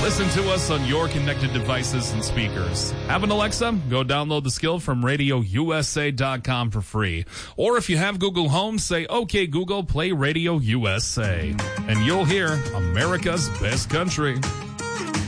Listen to us on your connected devices and speakers. Have an Alexa? Go download the skill from RadioUSA.com for free. Or if you have Google Home, say, "Okay, Google, play Radio USA." And you'll hear America's Best Country.